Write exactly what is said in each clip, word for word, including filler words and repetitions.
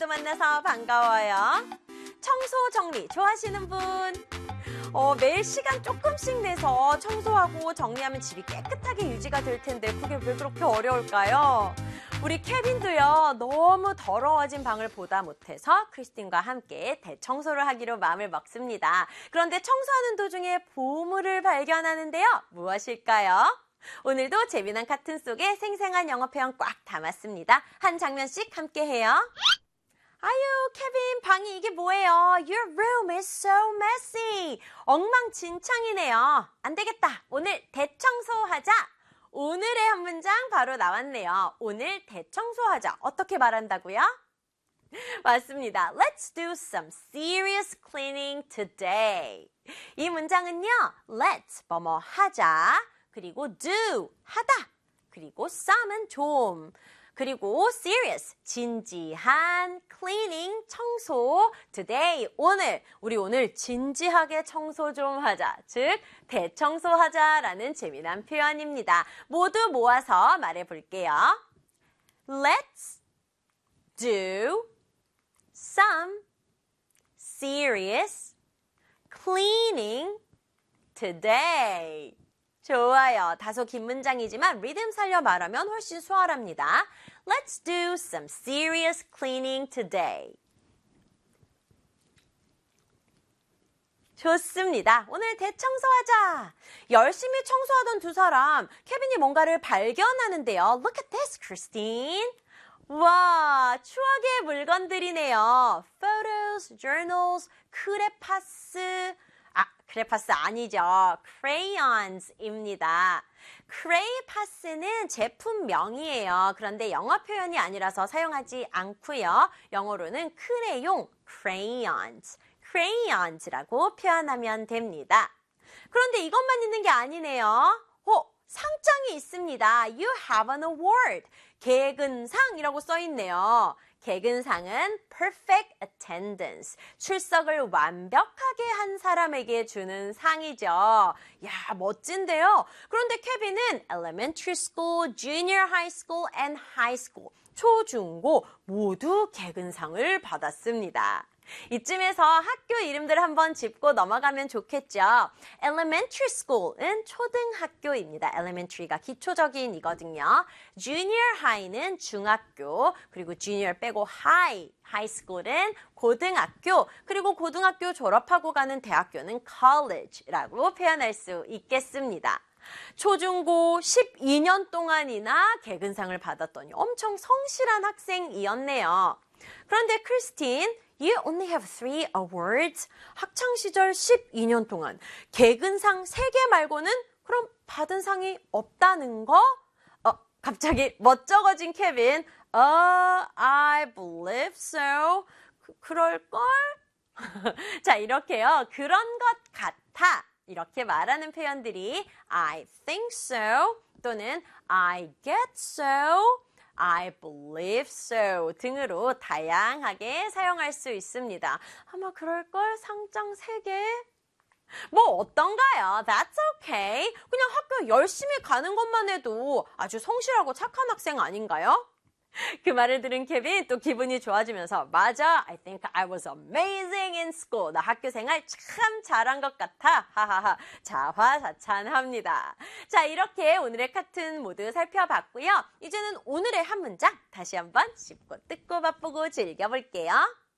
만나서 반가워요. 청소 정리 좋아하시는 분? 어, 매일 시간 조금씩 내서 청소하고 정리하면 집이 깨끗하게 유지가 될 텐데 그게 왜 그렇게 어려울까요? 우리 케빈도요, 너무 더러워진 방을 보다 못해서 크리스틴과 함께 대청소를 하기로 마음을 먹습니다. 그런데 청소하는 도중에 보물을 발견하는데요. 무엇일까요? 오늘도 재미난 카툰 속에 생생한 영어 표현 꽉 담았습니다. 한 장면씩 함께해요. 아유, 케빈, 방이 이게 뭐예요? Your room is so messy. 엉망진창이네요. 안 되겠다. 오늘 대청소하자. 오늘의 한 문장 바로 나왔네요. 오늘 대청소하자. 어떻게 말한다고요? 맞습니다. Let's do some serious cleaning today. 이 문장은요. Let's 뭐뭐 하자. 그리고 do 하다. 그리고 some은 좀. 그리고 serious, 진지한, cleaning, 청소, today, 오늘, 우리 오늘 진지하게 청소 좀 하자. 즉, 대청소하자라는 재미난 표현입니다. 모두 모아서 말해볼게요. Let's do some serious cleaning today. 좋아요. 다소 긴 문장이지만 리듬 살려 말하면 훨씬 수월합니다. Let's do some serious cleaning today. 좋습니다. 오늘 대청소하자. 열심히 청소하던 두 사람, 케빈이 뭔가를 발견하는데요. Look at this, Christine. 와, 추억의 물건들이네요. Photos, journals, 크레파스. 아, 크레파스 아니죠. crayons입니다. 크레이파스는 제품명이에요. 그런데 영어 표현이 아니라서 사용하지 않고요. 영어로는 크레용, crayons, crayons라고 표현하면 됩니다. 그런데 이것만 있는 게 아니네요. 어, 상장이 있습니다. You have an award. 개근상이라고 써있네요. 개근상은 perfect attendance, 출석을 완벽하게 한 사람에게 주는 상이죠. 야, 멋진데요. 그런데 케빈은 elementary school, junior high school, and high school, 초중고 모두 개근상을 받았습니다. 이쯤에서 학교 이름들 한번 짚고 넘어가면 좋겠죠. Elementary school은 초등학교입니다. Elementary가 기초적인이거든요. Junior high는 중학교, 그리고 junior 빼고 high, high school은 고등학교, 그리고 고등학교 졸업하고 가는 대학교는 college라고 표현할 수 있겠습니다. 초중고 십이 년 동안이나 개근상을 받았더니 엄청 성실한 학생이었네요. 그런데 크리스틴, You only have three awards. 학창시절 십이 년 동안 개근상 세 개 말고는 그럼 받은 상이 없다는 거? 어, 갑자기 멋쩍어진 케빈. Uh, I believe so. 그, 그럴걸? 자, 이렇게요. 그런 것 같아. 이렇게 말하는 표현들이 I think so 또는 I get so, I believe so 등으로 다양하게 사용할 수 있습니다. 아마 그럴걸? 상장 세 개? 뭐 어떤가요? That's okay. 그냥 학교 열심히 가는 것만 해도 아주 성실하고 착한 학생 아닌가요? 그 말을 들은 케빈 또 기분이 좋아지면서 맞아, I think I was amazing in school. 나 학교 생활 참 잘한 것 같아. 하하하. 자화자찬합니다. 자, 이렇게 오늘의 카툰 모두 살펴봤고요. 이제는 오늘의 한 문장 다시 한번 씹고 뜯고 맛보고 즐겨볼게요.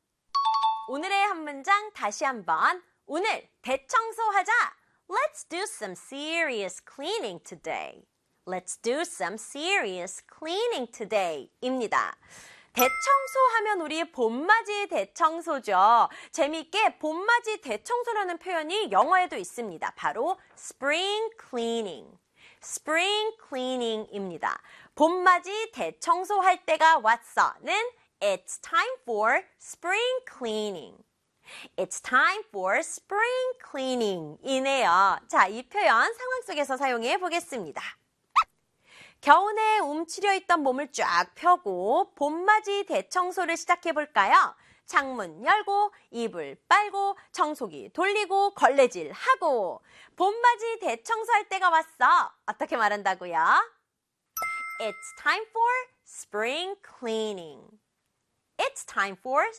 오늘의 한 문장 다시 한번. 오늘 대청소하자. Let's do some serious cleaning today. Let's do some serious cleaning today 입니다. 대청소하면 우리 봄맞이 대청소죠. 재미있게 봄맞이 대청소라는 표현이 영어에도 있습니다. 바로 spring cleaning, spring cleaning입니다. 봄맞이 대청소할 때가 왔어는 It's time for spring cleaning. It's time for spring cleaning 이네요. 자, 이 표현 상황 속에서 사용해 보겠습니다. 겨우내 움츠려 있던 몸을 쫙 펴고 봄맞이 대청소를 시작해볼까요? 창문 열고 이불 빨고 청소기 돌리고 걸레질하고 봄맞이 대청소할 때가 왔어. 어떻게 말한다고요? It's time for spring cleaning. It's time for